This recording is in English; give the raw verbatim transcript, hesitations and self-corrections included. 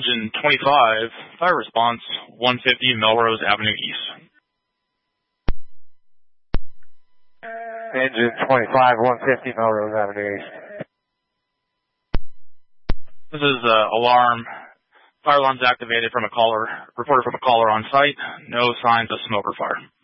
Engine twenty-five, fire response, one fifty Melrose Avenue East. Engine twenty-five, one fifty Melrose Avenue East. This is uh, alarm. Fire alarm's activated from a caller, reported from a caller on site. No signs of smoke or fire.